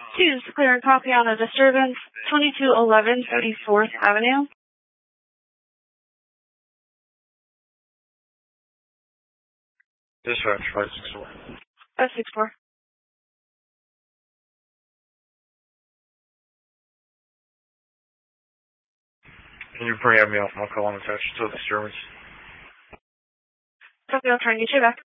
Choose to clear and copy on a disturbance, 2211 34th Avenue. Dispatch 564. 564. Can you bring me off my call and attach to the disturbance? Copy, I'll try and get you back.